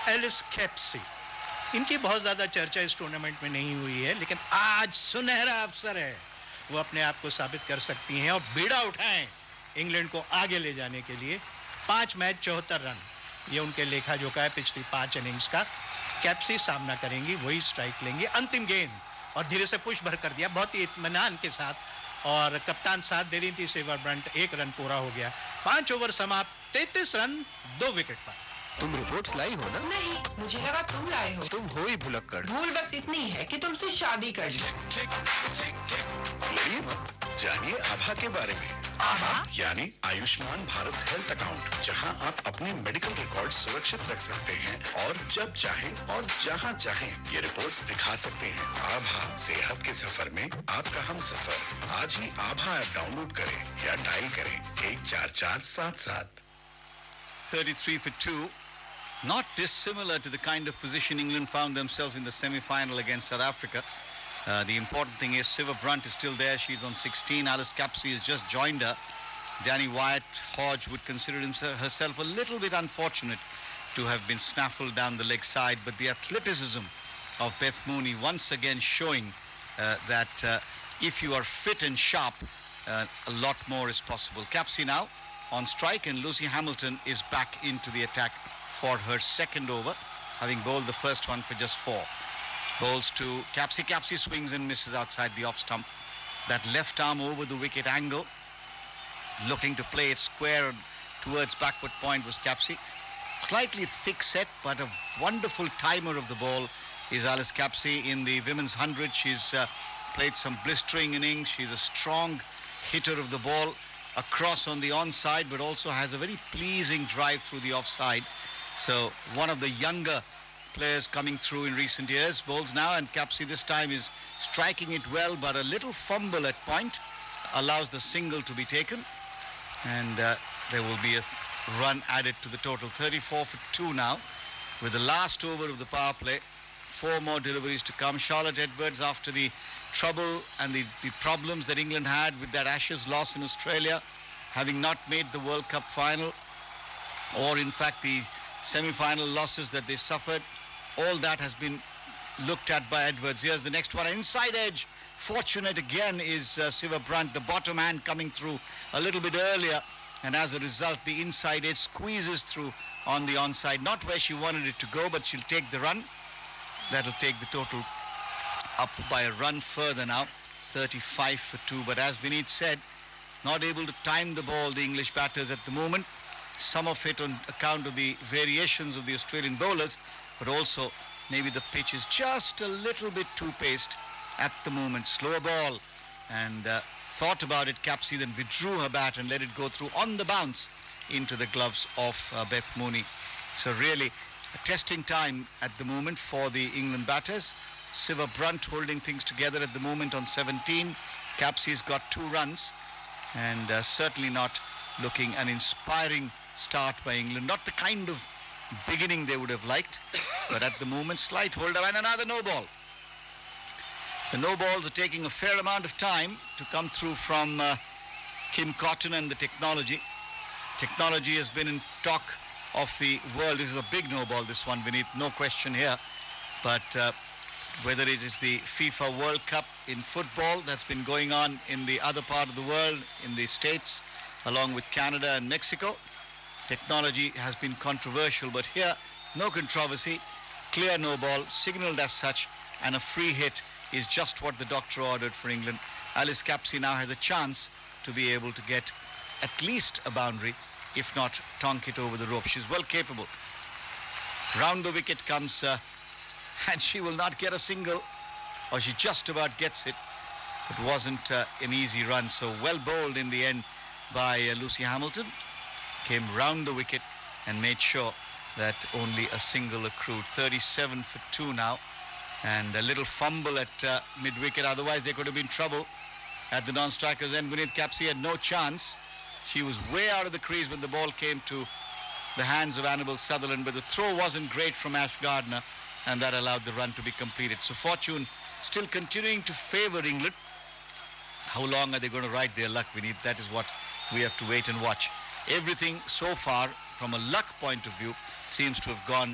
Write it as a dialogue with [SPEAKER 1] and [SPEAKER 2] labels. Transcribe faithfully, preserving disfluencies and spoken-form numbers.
[SPEAKER 1] Alice Capsey, इनकी बहुत ज्यादा चर्चा इस टूर्नामेंट में नहीं हुई है, लेकिन आज सुनहरा अवसर है, वो अपने आप को साबित कर सकती हैं और बीड़ा उठाएं इंग्लैंड को आगे ले जाने के लिए। पांच मैच चौहत्तर रन, ये उनके लेखा जोखा है पिछली पांच इनिंग्स का। कैप्सी सामना करेंगी, वही स्ट्राइक लेंगी। अंतिम गेंद और धीरे से पुश भर कर दिया बहुत ही इत्मीनान के साथ, और कप्तान साथ दे रही थी सिल्वर ब्रंट। एक रन पूरा हो गया, पांच ओवर समाप्त, तैंतीस रन दो विकेट पर।
[SPEAKER 2] तुम रिपोर्ट्स लाई हो ना?
[SPEAKER 3] नहीं, मुझे लगा तुम लाए हो।
[SPEAKER 2] तुम हो ही भुलक्कड़।
[SPEAKER 3] भूल बस इतनी है कि तुमसे शादी कर ली।
[SPEAKER 4] लड़िए मत, जानिए आभा के बारे में।
[SPEAKER 3] आभा
[SPEAKER 4] यानी आयुष्मान भारत हेल्थ अकाउंट, जहां आप अपने मेडिकल रिकॉर्ड सुरक्षित रख सकते हैं और जब चाहें और जहां चाहें ये रिपोर्ट्स दिखा सकते हैं। आभा, सेहत के सफर में आपका हम सफर। आज ही आभा ऐप डाउनलोड करें या डायल करें एक चार चार सात सात।
[SPEAKER 5] thirty-three for two. Not dissimilar to the kind of position England found themselves in the semi-final against South Africa. Uh, the important thing is Siva Brunt is still there. She's on sixteen. Alice Capsey has just joined her. Danny Wyatt Hodge would consider himself, herself a little bit unfortunate to have been snaffled down the leg side. But the athleticism of Beth Mooney once again showing uh, that uh, if you are fit and sharp, uh, a lot more is possible. Capsey now on strike, and Lucy Hamilton is back into the attack for her second over, having bowled the first one for just four. Bowls to Capsey. Capsey swings and misses outside the off stump. That left arm over the wicket angle, looking to play it square towards backward point was Capsey. Slightly thick set, but a wonderful timer of the ball is Alice Capsey. In the women's hundred, she's uh, played some blistering innings. She's a strong hitter of the ball across on the onside, but also has a very pleasing drive through the offside. So one of the younger players coming through in recent years. Bowls now, and Capsey this time is striking it well, but a little fumble at point allows the single to be taken, and uh, there will be a run added to the total. thirty-four for two now, with the last over of the power play. Four more deliveries to come. Charlotte Edwards, after the trouble and the, the problems that England had with that Ashes loss in Australia, having not made the World Cup final, or in fact the semi-final losses that they suffered, all that has been looked at by Edwards. Here's the next one, inside edge. Fortunate again is uh, Siva Brunt, the bottom hand coming through a little bit earlier, and as a result the inside edge squeezes through on the onside. Not where she wanted it to go, but she'll take the run. That'll take the total up by a run further now, thirty-five for two. But as Vineet said, not able to time the ball, the English batters at the moment. Some of it on account of the variations of the Australian bowlers, but also maybe the pitch is just a little bit too paced at the moment. Slower ball, and uh, thought about it. Capsey then withdrew her bat and let it go through on the bounce into the gloves of uh, Beth Mooney. So really a testing time at the moment for the England batters. Siva Brunt holding things together at the moment on seventeen. Capsey's got two runs, and uh, certainly not looking an inspiring start by England. Not the kind of beginning they would have liked, but at the moment slight hold up, and another no ball. The no balls are taking a fair amount of time to come through from uh, Kim Cotton and the technology. Technology has been in talk of the world. This is a big no ball, this one, Vineet, no question here. But uh, whether it is the FIFA World Cup in football that's been going on in the other part of the world, in the States, along with Canada and Mexico, technology has been controversial. But here, no controversy, clear no ball, signalled as such, and a free hit is just what the doctor ordered for England. Alice Capsey now has a chance to be able to get at least a boundary, if not tonk it over the rope. She's well capable. Round the wicket comes, uh, and she will not get a single, or she just about gets it. It wasn't uh, an easy run, so well bowled in the end by uh, Lucy Hamilton. Came round the wicket and made sure that only a single accrued. thirty-seven for two now, and a little fumble at uh, mid-wicket, otherwise there could have been trouble at the non-strikers end. Vineet Capsey had no chance. She was way out of the crease when the ball came to the hands of Annabel Sutherland, but the throw wasn't great from Ash Gardner, and that allowed the run to be completed. So fortune still continuing to favour England. How long are they going to ride their luck, Vineet? That is what we have to wait and watch. Everything so far, from a luck point of view, seems to have gone